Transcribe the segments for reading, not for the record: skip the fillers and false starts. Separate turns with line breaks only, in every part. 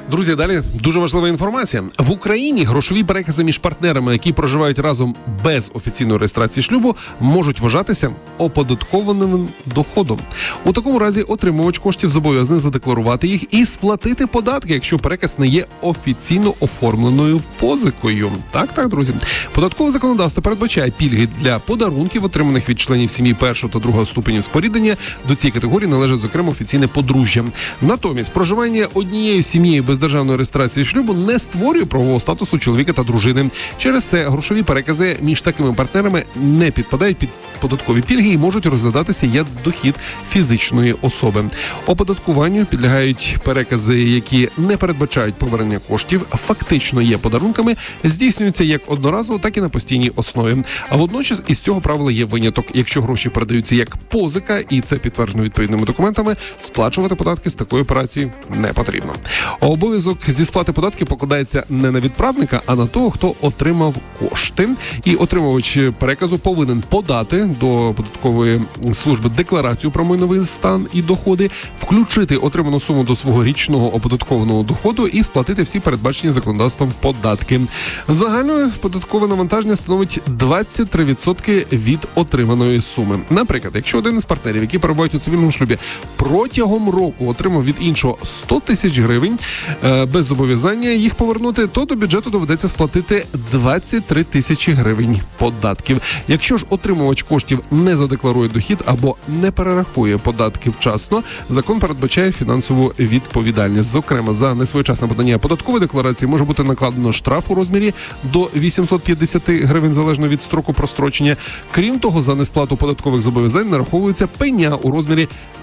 Друзі, далі дуже важлива інформація. В Україні грошові перекази між партнерами, які проживають разом без офіційної реєстрації шлюбу, можуть вважатися оподаткованим доходом. У такому разі отримувач коштів зобов'язаний задекларувати їх і сплатити податки, якщо переказ не є офіційно оформленою позикою. Так, друзі. Податкове законодавство передбачає пільги для подарунків, отриманих від членів сім'ї першого та другого ступенів споріднення. До цієї категорії належить, зокрема, офіційне подружжя. Натомість, проживання однією сім'єю без державної реєстрації шлюбу не створює правового статусу чоловіка та дружини. Через це грошові перекази між такими партнерами не підпадають під податкові пільги і можуть розглядатися як дохід фізичної особи. Оподаткуванню підлягають перекази, які не передбачають повернення коштів, фактично є подарунками, здійснюються як одноразово, так і на постійній основі. А водночас із цього правила є виняток. Якщо гроші передаються як позика, і це підтверджено відповідними документами, сплачувати податки з такої операції не потрібно. Обов'язок зі сплати податків покладається не на відправника, а на того, хто отримав кошти. І отримувач переказу повинен подати до податкової служби декларацію про майновий стан і доходи, включити отриману суму до свого річного оподаткованого доходу і сплатити всі передбачені законодавством податки. Загальне податкове навантаження становить 23% від отриманої суми. Наприклад, якщо один із партнерів, які перебувають у цивільному шлюбі, протягом року отримав від іншого 100 тисяч гривень без зобов'язання їх повернути, то до бюджету доведеться сплатити 23 тисячі гривень податків. Якщо ж отримувач коштів не задекларує дохід або не перерахує податки вчасно, закон передбачає фінансову відповідальність. Зокрема, за несвоєчасне подання податкової декларації може бути накладено штраф у розмірі до 850 гривень залежно від строку прострочення. Крім того, за несплату податкових зобов'язань нараховується пеня у розмірі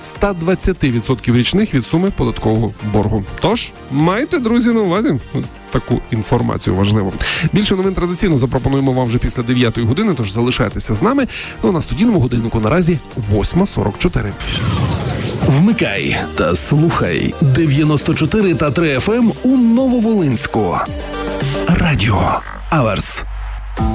120% річних від суми податкового боргу. Тож, майте, друзі, на увазі таку інформацію важливу. Більше новин традиційно запропонуємо вам вже після 9 години, тож залишайтеся з нами. Ну, на студійному годиннику наразі 8:44.
Вмикай та слухай 94 та 3 FM у Нововолинську. Радіо Аверс.